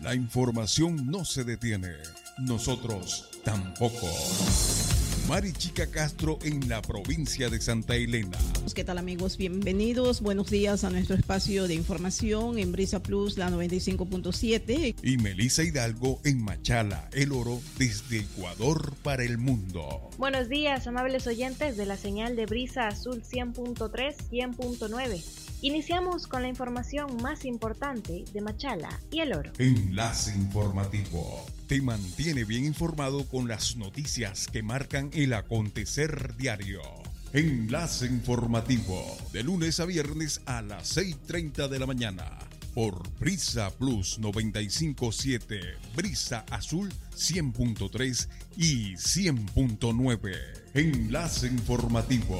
La información no se detiene. Nosotros tampoco. Marichica Castro en la provincia de Santa Elena. ¿Qué tal, amigos? Bienvenidos. Buenos días a nuestro espacio de información en Brisa Plus, la 95.7. Y Melissa Hidalgo en Machala, El Oro, desde Ecuador para el mundo. Buenos días, amables oyentes de la señal de Brisa Azul 100.3, 100.9. Iniciamos con la información más importante de Machala y El Oro. Enlace informativo. Te mantiene bien informado con las noticias que marcan el acontecer diario. Enlace informativo. De lunes a viernes a las 6:30 de la mañana. Por Brisa Plus 95.7, Brisa Azul 100.3 y 100.9. Enlace informativo.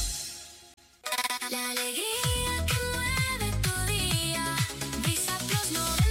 La alegría que mueve tu día. Brisa Plus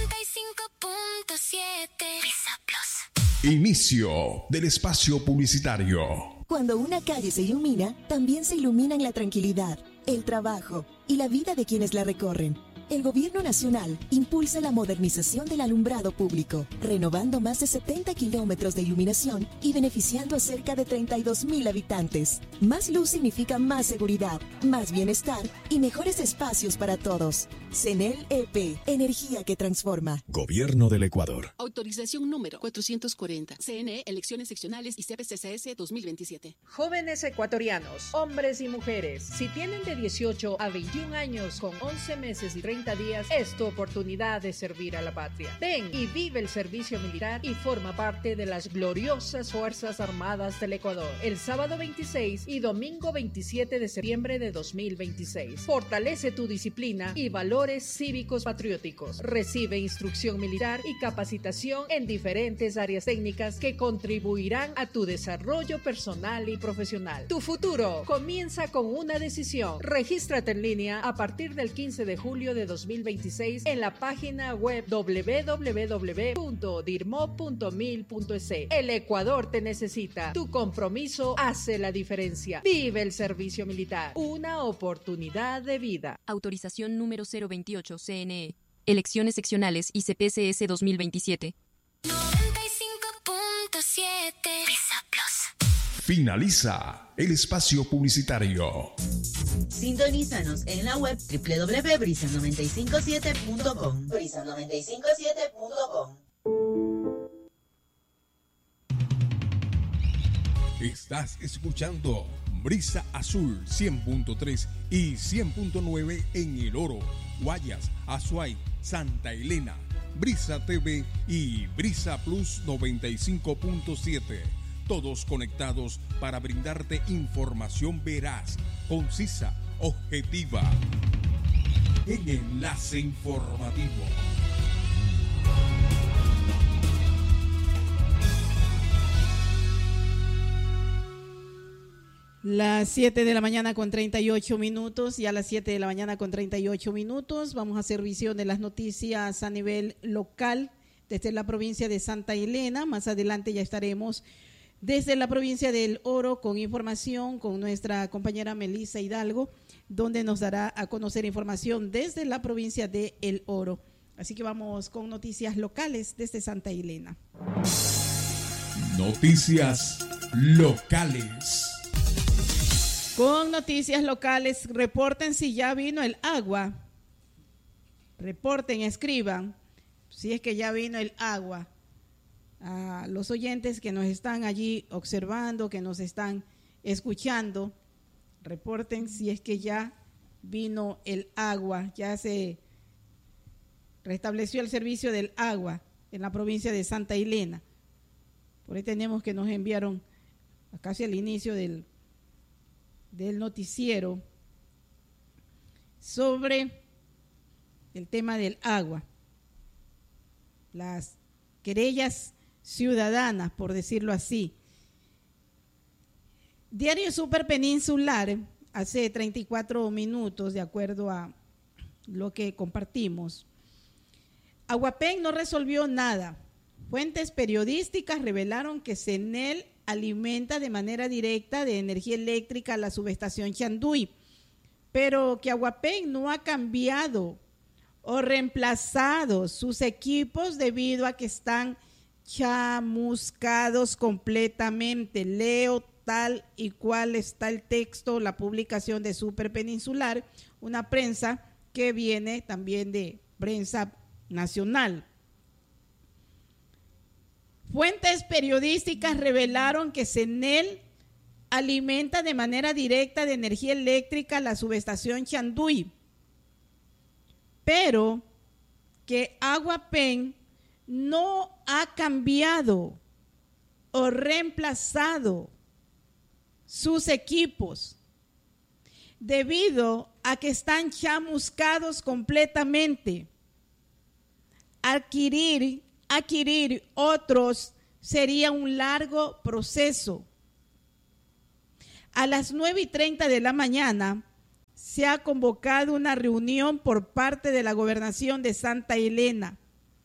95.7. Brisa Plus. Inicio del espacio publicitario. Cuando una calle se ilumina, también se iluminan la tranquilidad, el trabajo y la vida de quienes la recorren. El Gobierno Nacional impulsa la modernización del alumbrado público, renovando más de 70 kilómetros de iluminación y beneficiando a cerca de 32,000 habitantes. Más luz significa más seguridad, más bienestar y mejores espacios para todos. CENEL EP, energía que transforma. Gobierno del Ecuador. Autorización número 440. CNE, Elecciones Seccionales y CPCCS 2027. Jóvenes ecuatorianos, hombres y mujeres, si tienen de 18 a 21 años con 11 meses y 30 días, es tu oportunidad de servir a la patria. Ven y vive el servicio militar y forma parte de las gloriosas Fuerzas Armadas del Ecuador. El sábado 26 y domingo 27 de septiembre de 2026. Fortalece tu disciplina y valores cívicos patrióticos. Recibe instrucción militar y capacitación en diferentes áreas técnicas que contribuirán a tu desarrollo personal y profesional. Tu futuro comienza con una decisión. Regístrate en línea a partir del 15 de julio de 2026 en la página web www.dirmo.mil.es. El Ecuador te necesita. Tu compromiso hace la diferencia. Vive el servicio militar. Una oportunidad de vida. Autorización número 028 CNE. Elecciones seccionales y CPCS 2027. 95.7. Brisa Plus. Finaliza el espacio publicitario. Sintonízanos en la web www.brisa957.com. Brisa957.com. Estás escuchando Brisa Azul 100.3 y 100.9 en El Oro, Guayas, Azuay, Santa Elena, Brisa TV y Brisa Plus 95.7. Todos conectados para brindarte información veraz, concisa, objetiva. En Enlace Informativo. Las 7 de la mañana con 38 minutos, ya a las 7 de la mañana con 38 minutos, vamos a hacer visión de las noticias a nivel local desde la provincia de Santa Elena. Más adelante ya estaremos desde la provincia del Oro con información con nuestra compañera Melissa Hidalgo, donde nos dará a conocer información desde la provincia de El Oro. Así que vamos con noticias locales desde Santa Elena. Noticias locales. Con noticias locales, reporten si ya vino el agua. Reporten, escriban si es que ya vino el agua. A los oyentes que nos están allí observando, que nos están escuchando, reporten si es que ya vino el agua, ya se restableció el servicio del agua en la provincia de Santa Elena. Por ahí tenemos que nos enviaron casi al inicio del noticiero sobre el tema del agua, las querellas ciudadanas, por decirlo así. Diario Super Peninsular, hace 34 minutos, de acuerdo a lo que compartimos. Aguapén no resolvió nada. Fuentes periodísticas revelaron que CENEL alimenta de manera directa de energía eléctrica a la subestación Chanduy, pero que Aguapén no ha cambiado o reemplazados sus equipos debido a que están chamuscados completamente. Leo tal y cual está el texto, la publicación de Superpeninsular, una prensa que viene también de prensa nacional. Fuentes periodísticas revelaron que CENEL alimenta de manera directa de energía eléctrica la subestación Chanduy, pero que Aguapen no ha cambiado o reemplazado sus equipos debido a que están chamuscados completamente. Adquirir otros sería un largo proceso. A las 9:30 de la mañana se ha convocado una reunión por parte de la Gobernación de Santa Elena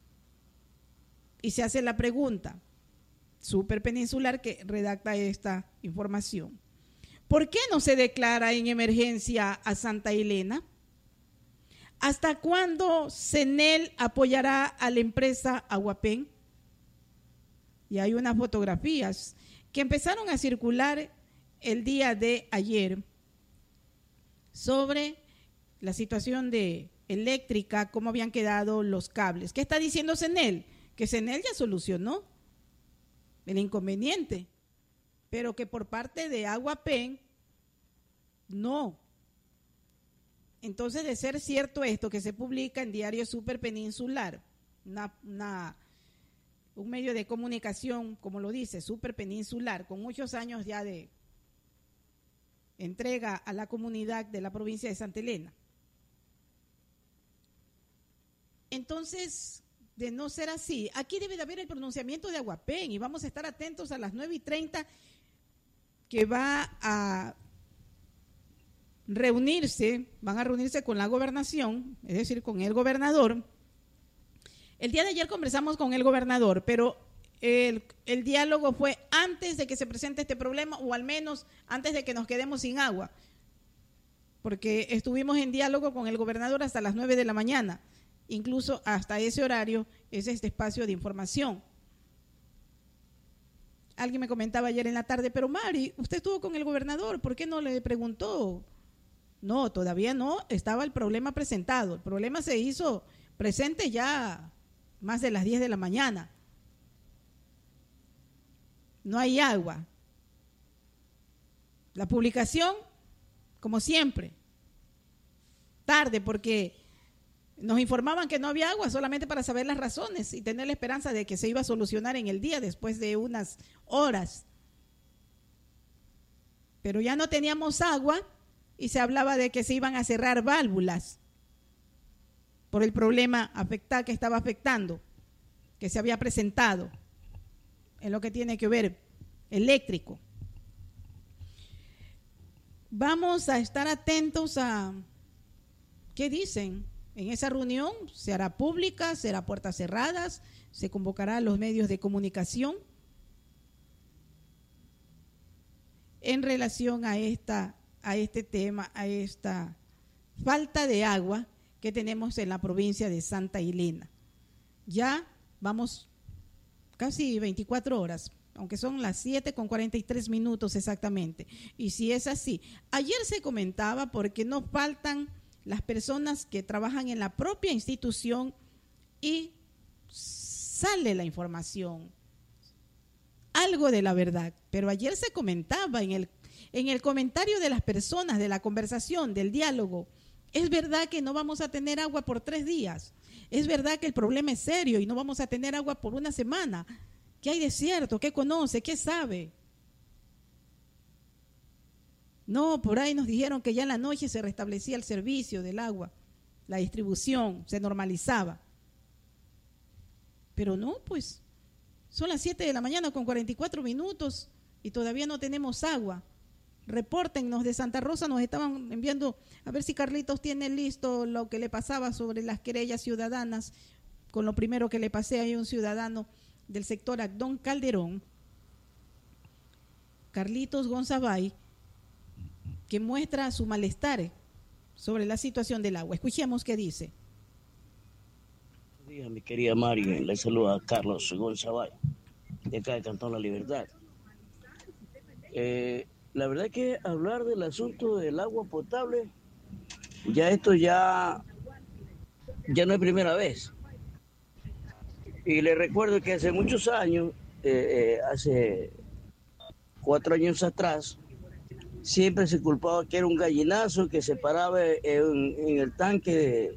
y se hace la pregunta, Superpeninsular que redacta esta información: ¿por qué no se declara en emergencia a Santa Elena? ¿Hasta cuándo CENEL apoyará a la empresa Aguapen? Y hay unas fotografías que empezaron a circular el día de ayer sobre la situación de eléctrica, cómo habían quedado los cables. ¿Qué está diciendo CENEL? Que CENEL ya solucionó el inconveniente, pero que por parte de Aguapen no. Entonces, de ser cierto esto que se publica en Diario Superpeninsular, un medio de comunicación, como lo dice, Superpeninsular, con muchos años ya de entrega a la comunidad de la provincia de Santa Elena. Entonces, de no ser así, aquí debe de haber el pronunciamiento de Aguapen y vamos a estar atentos a las 9:30 que van a reunirse con la gobernación, es decir, con el gobernador. El día de ayer conversamos con el gobernador, pero el diálogo fue antes de que se presente este problema, o al menos antes de que nos quedemos sin agua, porque estuvimos en diálogo con el gobernador hasta las 9 de la mañana, incluso hasta ese horario es este espacio de información. Alguien me comentaba ayer en la tarde, pero Mari, usted estuvo con el gobernador, ¿por qué no le preguntó? No, todavía no, estaba el problema presentado. El problema se hizo presente ya más de las 10 de la mañana. No hay agua. La publicación, como siempre, tarde, porque nos informaban que no había agua solamente para saber las razones y tener la esperanza de que se iba a solucionar en el día después de unas horas. Pero ya no teníamos agua y se hablaba de que se iban a cerrar válvulas por el problema que estaba afectando, que se había presentado en lo que tiene que ver eléctrico. Vamos a estar atentos a qué dicen en esa reunión. ¿Se hará pública? ¿Será puertas cerradas? ¿Se convocará a los medios de comunicación en relación a este tema, a esta falta de agua que tenemos en la provincia de Santa Elena? Ya vamos casi 24 horas, aunque son las 7:43 exactamente. Y si es así, ayer se comentaba porque no faltan las personas que trabajan en la propia institución y sale la información, algo de la verdad. Pero ayer se comentaba en el comentario de las personas, de la conversación, del diálogo, es verdad que no vamos a tener agua por 3 días. Es verdad que el problema es serio y no vamos a tener agua por una semana. ¿Qué hay de cierto? ¿Qué conoce? ¿Qué sabe? No, por ahí nos dijeron que ya en la noche se restablecía el servicio del agua, la distribución, se normalizaba. Pero no, pues, son las 7 de la mañana con 44 minutos y todavía no tenemos agua. Repórtennos de Santa Rosa, nos estaban enviando, a ver si Carlitos tiene listo lo que le pasaba sobre las querellas ciudadanas. Con lo primero que le pasé, hay un ciudadano del sector Agdón Calderón, Carlitos Gonzabay, que muestra su malestar sobre la situación del agua. Escuchemos qué dice. días, mi querida Mari. Le saluda a Carlos González, de acá de Cantón La Libertad. La verdad que hablar del asunto del agua potable, ya no es primera vez. Y le recuerdo que hace muchos años, hace 4 años atrás, siempre se culpaba que era un gallinazo que se paraba en el tanque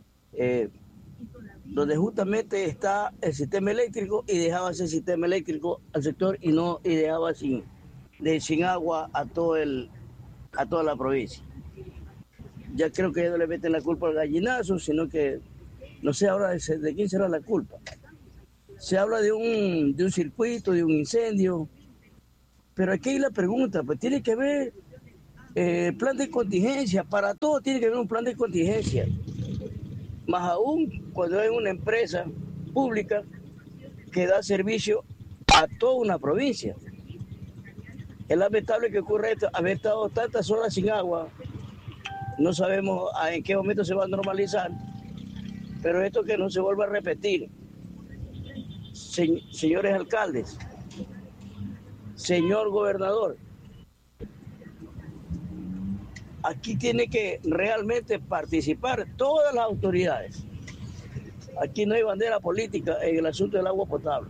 donde justamente está el sistema eléctrico y dejaba ese sistema eléctrico al sector y dejaba sin agua a toda la provincia. Ya creo que ya no le meten la culpa al gallinazo, sino que no sé ahora de quién será la culpa. Se habla de un circuito, de un incendio, pero aquí hay la pregunta, pues tiene que haber plan de contingencia, para todo tiene que haber un plan de contingencia, más aún cuando hay una empresa pública que da servicio a toda una provincia. Es lamentable que ocurra esto, haber estado tantas horas sin agua, no sabemos en qué momento se va a normalizar, pero esto que no se vuelva a repetir. Señores alcaldes, señor gobernador, aquí tiene que realmente participar todas las autoridades. Aquí no hay bandera política en el asunto del agua potable.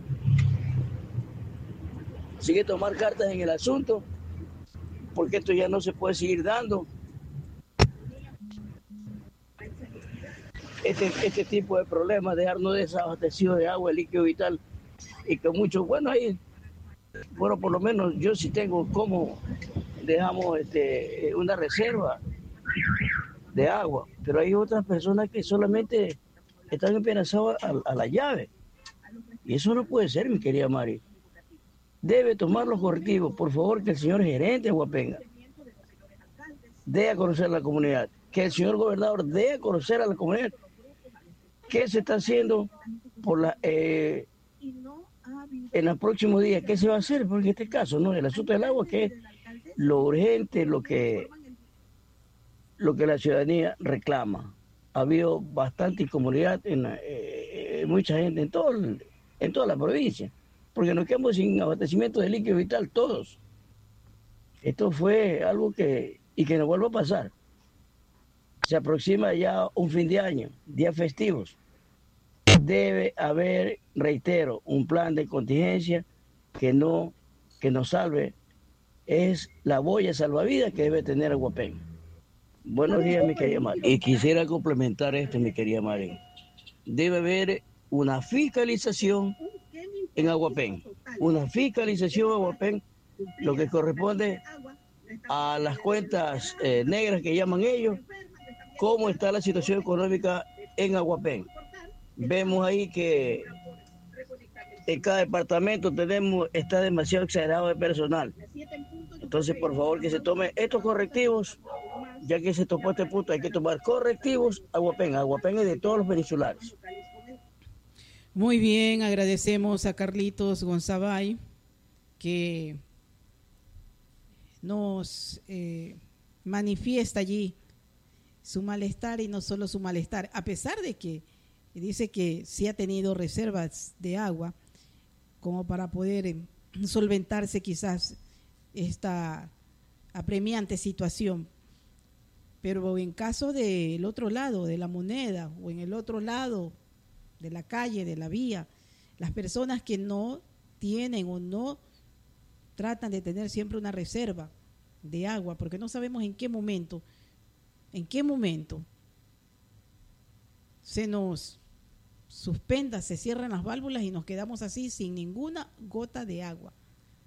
Así que tomar cartas en el asunto, porque esto ya no se puede seguir dando. Este tipo de problemas, dejarnos desabastecidos de agua, líquido vital, y que muchos, bueno, por lo menos yo sí tengo cómo dejamos una reserva de agua, pero hay otras personas que solamente están empeñadas a la llave, y eso no puede ser, mi querida Mari. Debe tomar los correctivos, por favor, que el señor gerente de Aguapenga dé a conocer a la comunidad, que el señor gobernador dé a conocer a la comunidad qué se está haciendo en los próximos días, qué se va a hacer, porque en este caso, ¿no? El asunto del agua, que es lo urgente, lo que la ciudadanía reclama. Ha habido bastante incomodidad mucha gente en toda la provincia, porque nos quedamos sin abastecimiento de líquido vital todos. Esto fue algo que no vuelva a pasar. Se aproxima ya un fin de año, días festivos. Debe haber, reitero, un plan de contingencia que nos salve. Es la boya salvavidas que debe tener Aguapenga. Buenos días, mi querida Mari. Y quisiera complementar esto, mi querida Mari. Debe haber una fiscalización en Aguapenga. Una fiscalización en Aguapenga, lo que corresponde a las cuentas negras que llaman ellos, cómo está la situación económica en Aguapenga. Vemos ahí que en cada departamento está demasiado exagerado de personal. Entonces, por favor, que se tomen estos correctivos, ya que se topó este punto, hay que tomar correctivos a Aguapenga. Aguapenga es de todos los peninsulares. Muy bien, agradecemos a Carlitos Gonzabay que nos manifiesta allí su malestar, y no solo su malestar, a pesar de que dice que sí ha tenido reservas de agua como para poder solventarse quizás esta apremiante situación. Pero en caso del otro lado de la moneda, o en el otro lado de la calle, de la vía, las personas que no tienen o no tratan de tener siempre una reserva de agua, porque no sabemos en qué momento se nos suspenda, se cierran las válvulas y nos quedamos así sin ninguna gota de agua.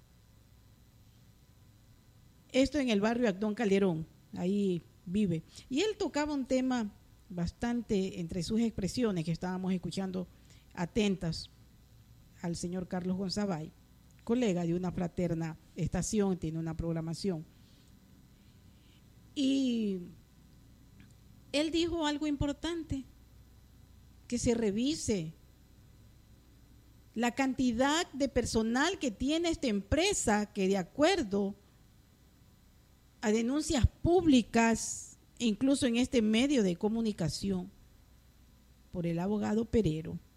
Esto en el barrio Actón Calderón, ahí vive. Y él tocaba un tema bastante, entre sus expresiones que estábamos escuchando atentas al señor Carlos Gonzabay, colega de una fraterna estación, tiene una programación. Y él dijo algo importante, que se revise la cantidad de personal que tiene esta empresa, que de acuerdo a denuncias públicas, incluso en este medio de comunicación, por el abogado Perero,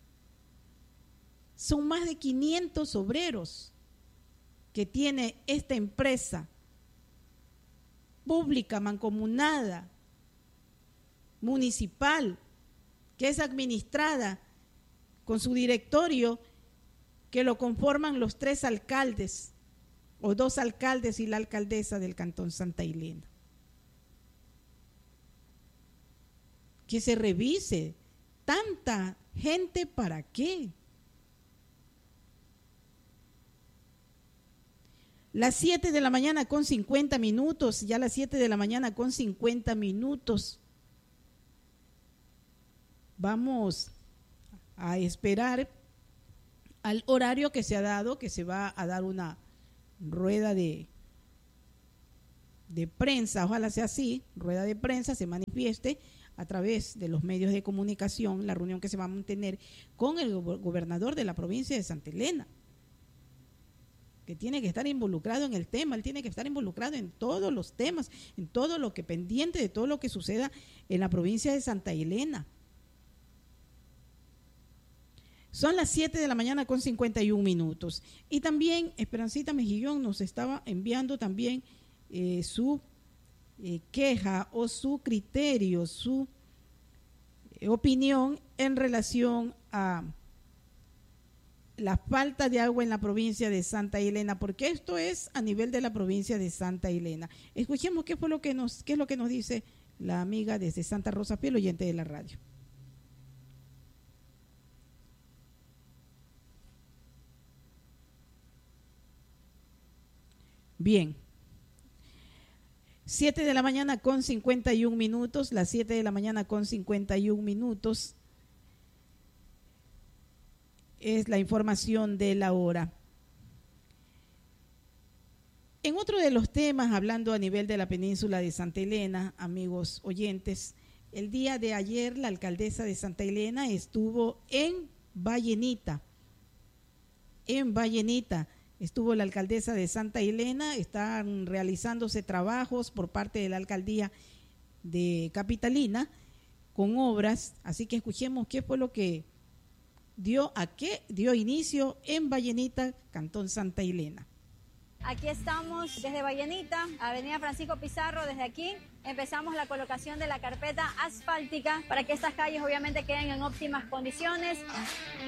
Son más de 500 obreros que tiene esta empresa pública, mancomunada, municipal, que es administrada con su directorio, que lo conforman los 3 alcaldes o 2 alcaldes y la alcaldesa del Cantón Santa Elena. Que se revise tanta gente, ¿para qué? Las 7 de la mañana con 50 minutos, ya las 7 de la mañana con 50 minutos. Vamos a esperar al horario que se ha dado, que se va a dar una rueda de prensa, ojalá sea así, rueda de prensa, se manifieste a través de los medios de comunicación, la reunión que se va a mantener con el gobernador de la provincia de Santa Elena, que tiene que estar involucrado en el tema, él tiene que estar involucrado en todos los temas, en todo lo que pendiente de todo lo que suceda en la provincia de Santa Elena. Son las 7 de la mañana con 51 minutos. Y también Esperancita Mejillón nos estaba enviando también su queja o su criterio, su opinión en relación a la falta de agua en la provincia de Santa Elena, porque esto es a nivel de la provincia de Santa Elena. Escuchemos qué es lo que nos dice la amiga desde Santa Rosa, fiel oyente de la radio. Bien, 7 de la mañana con 51 minutos, las 7 de la mañana con 51 minutos es la información de la hora. En otro de los temas, hablando a nivel de la península de Santa Elena, amigos oyentes, el día de ayer la alcaldesa de Santa Elena estuvo en Vallenita. Estuvo la alcaldesa de Santa Elena, están realizándose trabajos por parte de la alcaldía de Capitalina con obras, así que escuchemos qué fue lo que dio inicio en Vallenita, Cantón Santa Elena. Aquí estamos desde Vallenita, Avenida Francisco Pizarro, desde aquí empezamos la colocación de la carpeta asfáltica para que estas calles obviamente queden en óptimas condiciones.